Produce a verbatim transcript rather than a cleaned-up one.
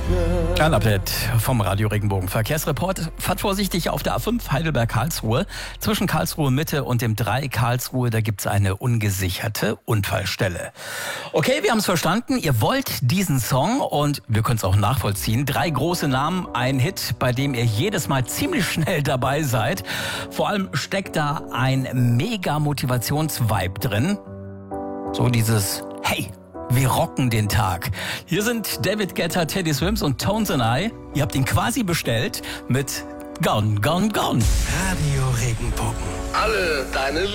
Ein Update vom Radio Regenbogen. Verkehrsreport. Fahrt vorsichtig auf der A fünf Heidelberg-Karlsruhe. Zwischen Karlsruhe Mitte und dem drei Karlsruhe, da gibt's eine ungesicherte Unfallstelle. Okay, wir haben es verstanden. Ihr wollt diesen Song und wir können es auch nachvollziehen. Drei große Namen, ein Hit, bei dem ihr jedes Mal ziemlich schnell dabei seid. Vor allem steckt da ein mega Motivationsvibe drin. So dieses Hey, wir rocken den Tag. Hier sind David Guetta, Teddy Swims und Tones and I. Ihr habt ihn quasi bestellt mit Gone, Gone, Gone. Radio Regenbogen. Alle deine